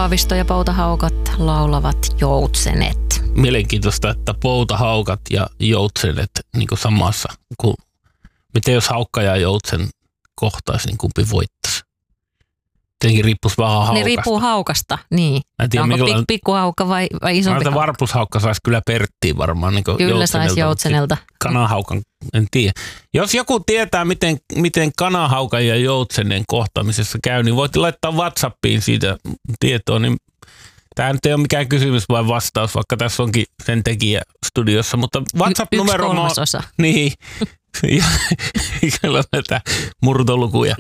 Haavisto ja Poutahaukat laulavat Joutsenet. Mielenkiintoista, että Poutahaukat ja Joutsenet niin kuin samassa. Miten jos haukka ja joutsen kohtaisi, niin kumpi voittaisi? Tietenkin riippuisi vähän haukasta. Ne riippuu haukasta, niin. Onko pikkuhaukka vai isompi haukka? Varpushaukka saisi kyllä Perttiin varmaan. Niin kyllä saisi Joutsenelta. Kanahaukan, en tiedä. Jos joku tietää, miten kanahaukan ja joutsenen kohtaamisessa käy, niin voit laittaa WhatsAppiin siitä tietoa. Niin tämä nyt ei ole mikään kysymys vai vastaus, vaikka tässä onkin sen tekijä studiossa. Mutta WhatsApp-numero... 1/3. Niin. Kyllä näitä murtolukuja.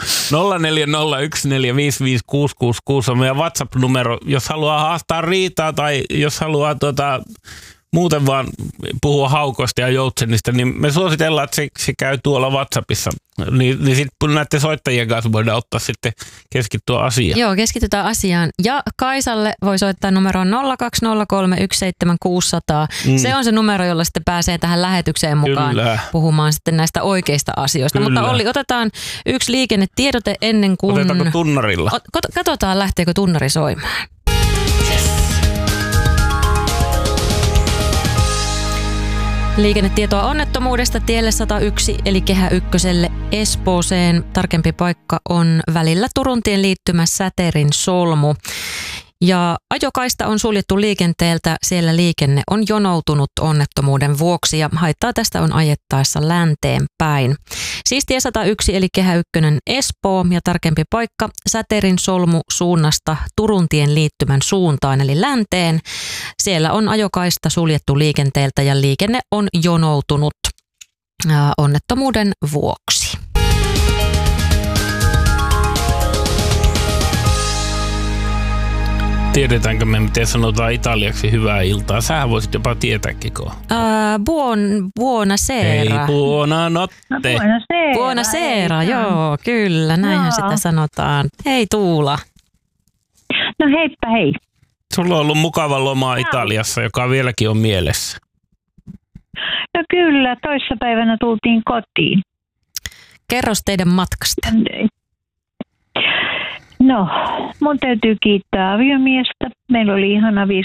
0401455666 on meidän WhatsApp-numero. Jos haluaa haastaa riitaa tai jos haluaa muuten vaan puhua haukoista ja joutsenista, niin me suositellaan, että se käy tuolla WhatsAppissa. Niin sitten näiden soittajien kanssa voidaan ottaa sitten keskittyä asiaan. Joo, keskitytään asiaan. Ja Kaisalle voi soittaa numeroon 020317600. Se on se numero, jolla sitten pääsee tähän lähetykseen mukaan puhumaan sitten näistä oikeista asioista. Kyllä. Mutta Olli, otetaan yksi liikennetiedote ennen kuin... Otetaanko tunnarilla? Katsotaan, lähteekö tunnari soimaan. Liikennetietoa onnettomuudesta tielle 101 eli Kehä Ykköselle Espooseen. Tarkempi paikka on välillä Turuntien liittymä Säterin solmu. Ja ajokaista on suljettu liikenteeltä. Siellä liikenne on jonoutunut onnettomuuden vuoksi ja haittaa tästä on ajettaessa länteen päin. Siis tie 101 eli Kehä Ykkönen Espoo ja tarkempi paikka Säterin solmu suunnasta Turuntien liittymän suuntaan eli länteen. Siellä on ajokaista suljettu liikenteeltä ja liikenne on jonoutunut onnettomuuden vuoksi. Tiedetäänkö me, miten sanotaan italiaksi hyvää iltaa? Sähän voisit jopa tietää, Kiko. Buonasera. Hei, buonanotte. Buonasera, joo, kyllä. Näinhän sitä sanotaan. Hei Tuula. No heippa hei. Sulla on ollut mukava loma Italiassa, joka vieläkin on mielessä. No kyllä, toissapäivänä tultiin kotiin. Kerros teidän matkasta. No, mun täytyy kiittää aviomiestä. Meillä oli ihana